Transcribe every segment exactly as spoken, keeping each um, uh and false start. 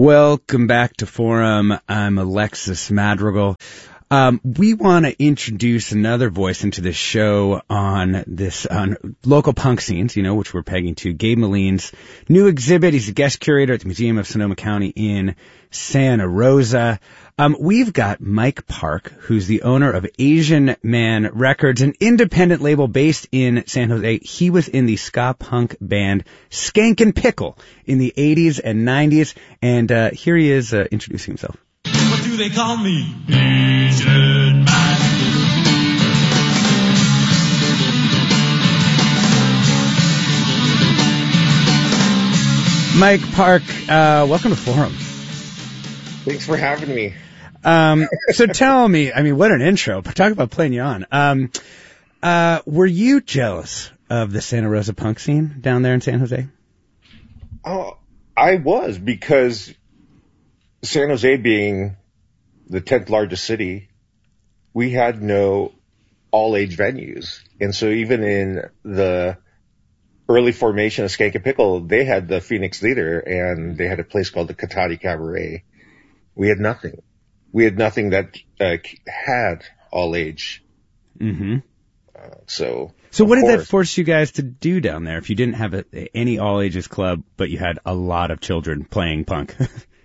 Welcome back to Forum. I'm Alexis Madrigal. Um, we want to introduce another voice into the show on this on local punk scenes, you know, which we're pegging to. Gabe Moline's new exhibit. He's a guest curator at the Museum of Sonoma County in Santa Rosa. Um, we've got Mike Park, who's the owner of Asian Man Records, an independent label based in San Jose. He was in the ska punk band Skankin' Pickle in the eighties and nineties, and uh, here he is uh, introducing himself. What do they call me? Asian Man. Mike Park, uh, welcome to Forum. Thanks for having me. Um, so tell me, I mean, what an intro. Talk about playing you on. Um, uh, were you jealous of the Santa Rosa punk scene down there in San Jose? Oh, I was, because San Jose being the tenth largest city, we had no all-age venues. And so even in the early formation of Skankin' Pickle, they had the Phoenix Theater, and they had a place called the Katati Cabaret. We had nothing. We had nothing that uh, had all-age. Mm-hmm. Uh, so, so what did course. that force you guys to do down there if you didn't have a, any all-ages club, but you had a lot of children playing punk?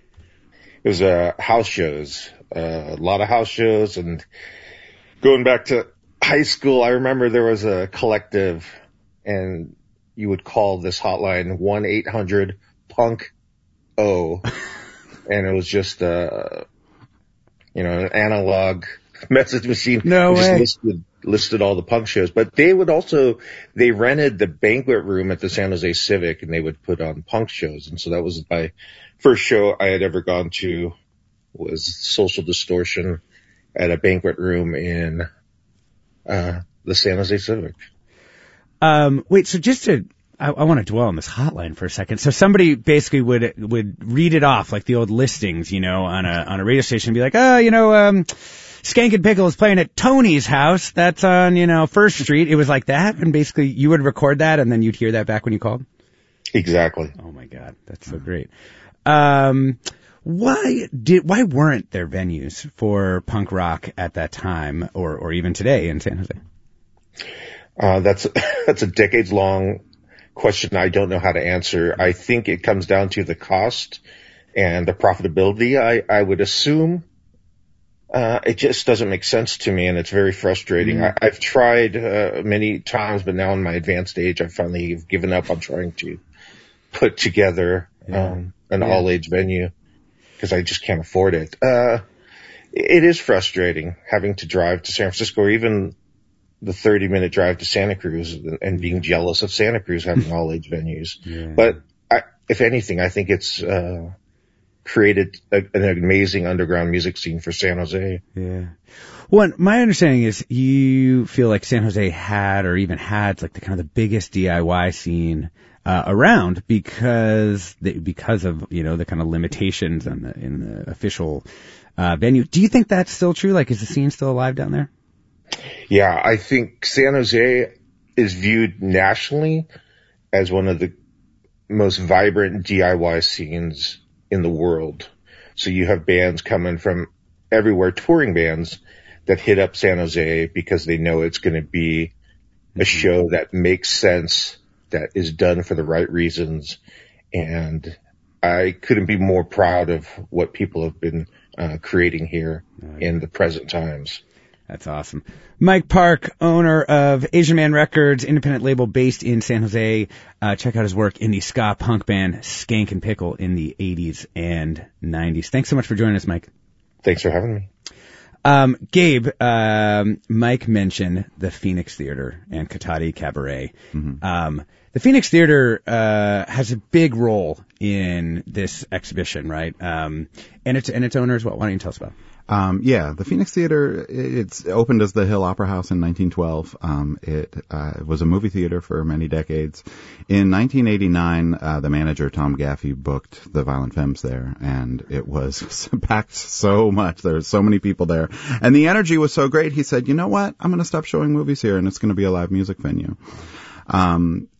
It was uh, house shows, uh, a lot of house shows. And going back to high school, I remember there was a collective, and you would call this hotline one eight hundred punk O. And it was just, uh, you know, an analog message machine. No just way. Listed, listed all the punk shows. But they would also, they rented the banquet room at the San Jose Civic, and they would put on punk shows. And so that was my first show I had ever gone to, was Social Distortion at a banquet room in uh the San Jose Civic. Um, wait, so just to, I, I want to dwell on this hotline for a second. So somebody basically would would read it off like the old listings, you know, on a on a radio station, and be like, oh, you know, um, Skankin' Pickle is playing at Tony's house. That's on, you know, First Street. It was like that, and basically you would record that, and then you'd hear that back when you called. Exactly. Oh my God, that's so great. Um, why did why weren't there venues for punk rock at that time, or or even today in San Jose? Uh, that's that's a decades long question I don't know how to answer. I think it comes down to the cost and the profitability. I, I would assume uh, it just doesn't make sense to me, and it's very frustrating. Mm. I, I've tried uh, many times, but now in my advanced age, I finally have given up on trying to put together yeah. um, an yeah. all-age venue, because I just can't afford it. Uh, it is frustrating having to drive to San Francisco, or even the thirty minute drive to Santa Cruz, and being jealous of Santa Cruz having all age venues. Yeah. But I, if anything, I think it's, uh, created a, an amazing underground music scene for San Jose. Yeah. Well, my understanding is you feel like San Jose had, or even had, like the kind of the biggest D I Y scene uh, around, because the, because of, you know, the kind of limitations in the, in the official uh, venue. Do you think that's still true? Like, is the scene still alive down there? Yeah, I think San Jose is viewed nationally as one of the most vibrant D I Y scenes in the world. So you have bands coming from everywhere, touring bands that hit up San Jose because they know it's going to be a show that makes sense, that is done for the right reasons. And I couldn't be more proud of what people have been uh, creating here in the present times. That's awesome. Mike Park, owner of Asian Man Records, independent label based in San Jose. Uh, check out his work in the ska punk band Skankin' Pickle in the eighties and nineties. Thanks so much for joining us, Mike. Thanks for having me. Um, Gabe, um, Mike mentioned the Phoenix Theater and Katati Cabaret. Mm-hmm. Um, the Phoenix Theater uh, has a big role in this exhibition, right? Um, and its and its owner as well. Why don't you tell us about it? Um, yeah, the Phoenix Theater, it's opened as the Hill Opera House in nineteen twelve. Um, it uh, was a movie theater for many decades. In nineteen eighty-nine, uh, the manager, Tom Gaffey, booked the Violent Femmes there, and it was packed so much. There were so many people there. And the energy was so great, he said, you know what, I'm going to stop showing movies here, and it's going to be a live music venue. Um,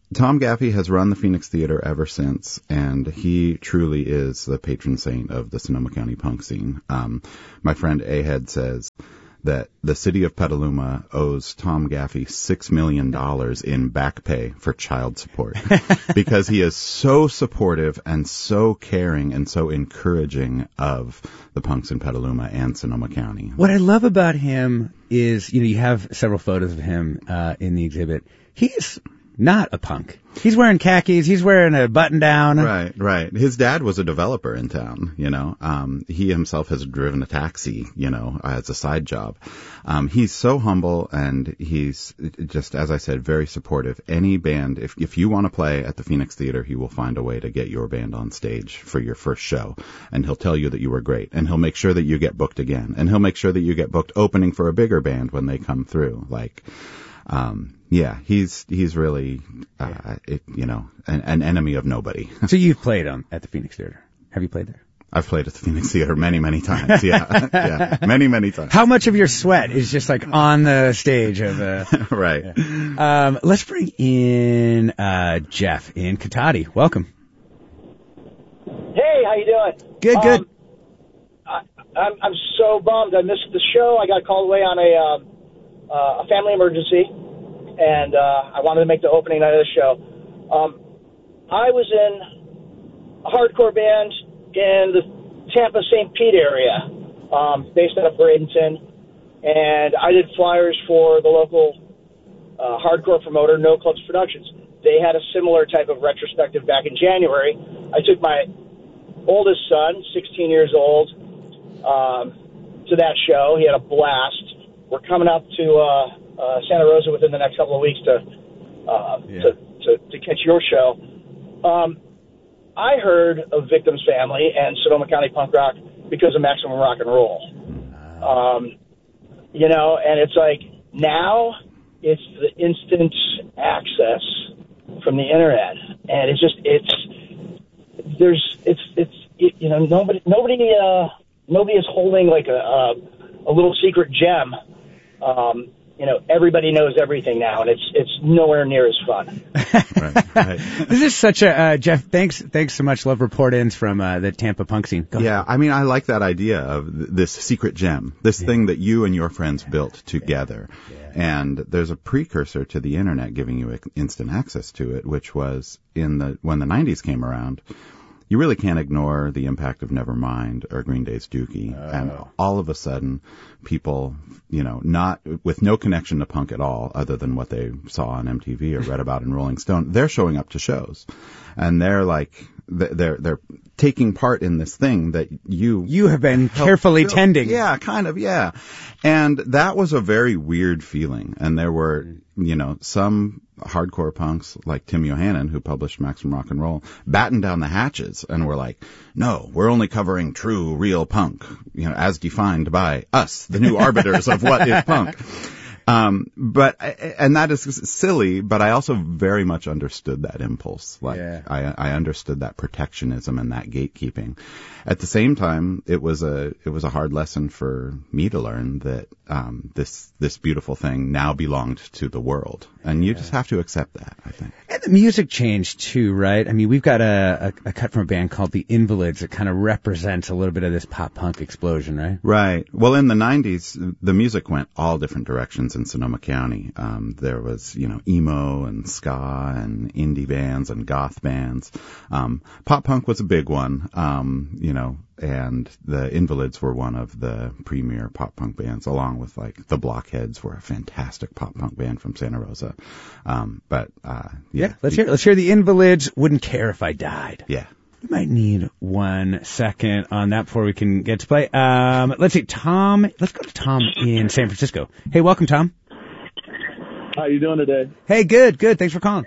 Tom Gaffey has run the Phoenix Theater ever since, and he truly is the patron saint of the Sonoma County punk scene. Um, my friend Ahead says that the city of Petaluma owes Tom Gaffey six million dollars in back pay for child support because he is so supportive and so caring and so encouraging of the punks in Petaluma and Sonoma County. What I love about him is, you know, you have several photos of him uh, in the exhibit. He's not a punk. He's wearing khakis. He's wearing a button down. Right, right. His dad was a developer in town, you know. Um, he himself has driven a taxi, you know, as a side job. Um, he's so humble, and he's just, as I said, very supportive. Any band, if if you want to play at the Phoenix Theater, he will find a way to get your band on stage for your first show. And he'll tell you that you were great. And he'll make sure that you get booked again. And he'll make sure that you get booked opening for a bigger band when they come through. Like, um, yeah, he's he's really, uh, it, you know, an, an enemy of nobody. So you've played on at the Phoenix Theater. Have you played there? I've played at the Phoenix Theater many, many times. Yeah, yeah, many, many times. How much of your sweat is just like on the stage of uh right. Yeah. Um, let's bring in uh, Jeff in Katati. Welcome. Hey, how you doing? Good, good. Um, I, I'm I'm so bummed I missed the show. I got called away on a um, uh, a family emergency, and uh, I wanted to make the opening night of the show. Um, I was in a hardcore band in the Tampa Saint Pete area, um, based out of Bradenton, and I did flyers for the local uh, hardcore promoter, No Clubs Productions. They had a similar type of retrospective back in January. I took my oldest son, sixteen years old, um, to that show. He had a blast. We're coming up to uh, uh, Santa Rosa within the next couple of weeks to uh, yeah. to, to, to catch your show. Um, I heard of Victim's Family and Sonoma County punk rock because of Maximum Rock and Roll. Um, you know, and it's like now it's the instant access from the internet, and it's just it's there's it's it's it, you know nobody nobody uh, nobody is holding like a a, a little secret gem. Um, you know, everybody knows everything now, and it's it's nowhere near as fun. Right, right. This is such a uh, Jeff. Thanks, thanks so much. Love report-ins from uh, the Tampa punk scene. Go Yeah, ahead. I mean, I like that idea of th- this secret gem, this Yeah. thing that you and your friends built together. Yeah. And there's a precursor to the internet giving you instant access to it, which was in the when the nineties came around. You really can't ignore the impact of Nevermind or Green Day's Dookie. Oh. And all of a sudden, people, you know, not with no connection to punk at all, other than what they saw on M T V or read about in Rolling Stone, they're showing up to shows, and they're like, they're they're taking part in this thing that you You have been carefully build. tending. Yeah, kind of, yeah. And that was a very weird feeling. And there were, you know, some hardcore punks like Tim Yohannan, who published Maximum Rock and Roll, battened down the hatches and were like, no, we're only covering true, real punk, you know, as defined by us, the new arbiters of what is punk. Um, but, and that is silly, but I also very much understood that impulse. Like, Yeah. I, I understood that protectionism and that gatekeeping. At the same time, it was a, it was a hard lesson for me to learn that, um, this, this beautiful thing now belonged to the world. And you yeah. just have to accept that, I think. And the music changed too, right? I mean, we've got a, a, a cut from a band called The Invalids that kind of represents a little bit of this pop punk explosion, right? Right. Well, in the nineties, the music went all different directions in Sonoma County. Um, there was, you know, emo and ska and indie bands and goth bands. Um, pop punk was a big one, um, you know, and the Invalids were one of the premier pop punk bands, along with like the Blockheads were a fantastic pop punk band from Santa Rosa. Um, but, uh, yeah, yeah let's hear, let's hear The Invalids. Wouldn't Care If I Died. Yeah. We might need one second on that before we can get to play. Um, let's see, Tom, let's go to Tom in San Francisco. Hey, welcome, Tom. How you doing today? Hey, good, good. Thanks for calling.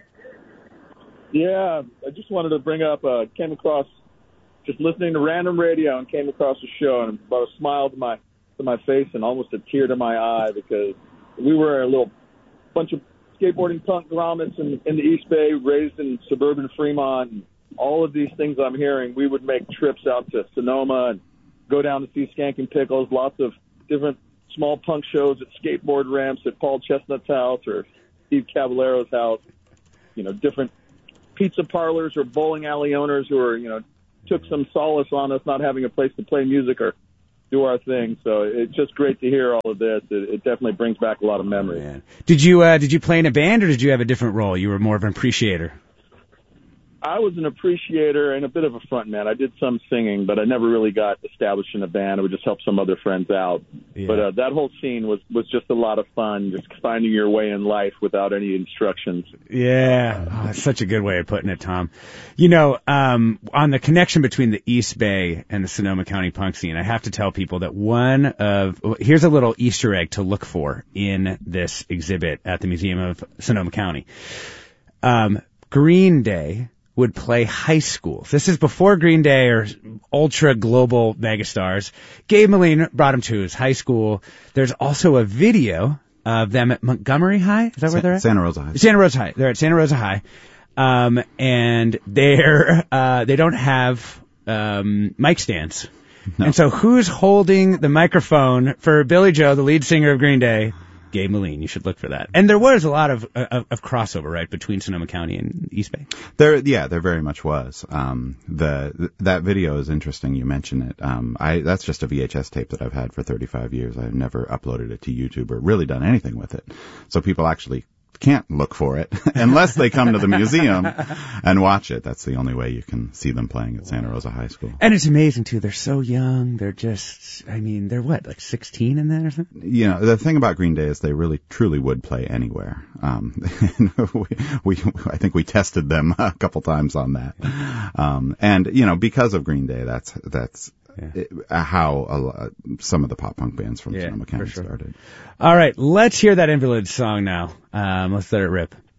Yeah, I just wanted to bring up, uh, came across, just listening to random radio and came across the show and brought a smile to my, to my face and almost a tear to my eye because we were a little bunch of skateboarding punk grommets in, in the East Bay, raised in suburban Fremont, and all of these things I'm hearing, we would make trips out to Sonoma and go down to see Skanking Pickles, lots of different small punk shows at skateboard ramps at Paul Chestnut's house or Steve Caballero's house. you know, different pizza parlors or bowling alley owners who are, you know, took some solace on us not having a place to play music or do our thing. So it's just great to hear all of this. It, it definitely brings back a lot of memories. Man. Did you uh, did you play in a band, or did you have a different role? You were more of an appreciator. I was an appreciator and a bit of a front man. I did some singing, but I never really got established in a band. I would just help some other friends out. Yeah. But uh, that whole scene was, was just a lot of fun, just finding your way in life without any instructions. Yeah, oh, that's such a good way of putting it, Tom. You know, um, on the connection between the East Bay and the Sonoma County punk scene, I have to tell people that one of, here's a little Easter egg to look for in this exhibit at the Museum of Sonoma County. Um, Green Day would play high schools. This is before Green Day or ultra global megastars. Gabe Moline brought him to his high school. There's also a video of them at Montgomery High. Is that where they're at? Santa Rosa High. Santa Rosa High. They're at Santa Rosa High. Um, and they're, uh, they don't have, um, mic stands. No. And so who's holding the microphone for Billy Joe, the lead singer of Green Day? Gabe Moline. You should look for that. And there was a lot of, of, of crossover, right, between Sonoma County and East Bay. There, yeah, there very much was. Um, the that video is interesting. You mention it. Um, I that's just a V H S tape that I've had for thirty-five years. I've never uploaded it to YouTube or really done anything with it. So people actually can't look for it unless they come to the museum and watch it. That's the only way you can see them playing at Santa Rosa High School. And it's amazing too. They're so young. They're just, I mean, they're what, like sixteen in that or something? You know, the thing about Green Day is they really truly would play anywhere. Um, we, we, I think we tested them a couple times on that. Um, and you know, because of Green Day, that's, that's, Yeah. how uh, some of the pop punk bands from yeah, Sonoma County sure. started. All right, let's hear that Invalid song now. Um, let's let it rip.